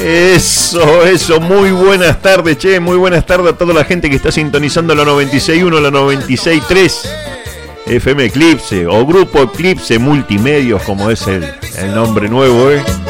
Eso, muy buenas tardes, che, muy buenas tardes a toda la gente que está sintonizando la 96.1, la 96.3 FM Eclipse o Grupo Eclipse Multimedios, como es el nombre nuevo,